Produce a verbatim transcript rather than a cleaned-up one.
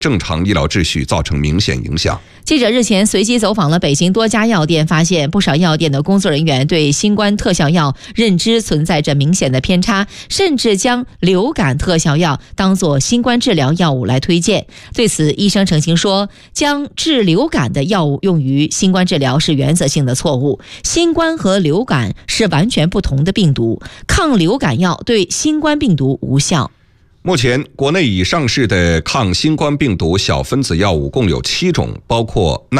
正常医疗秩序造成明显影响。 记者日前随机走访了北京多家药店，发现不少药店的工作人员对新冠特效药认知存在着明显的偏差，甚至将流感特效药当作新冠治疗药物来推荐。对此，医生澄清说，将治流感的药物用于新冠治疗是原则性的错误。新冠和流感是完全不同的病毒，抗流感药对新冠病毒无效。 目前，国内已上市的抗新冠病毒小分子药物共有七种，包括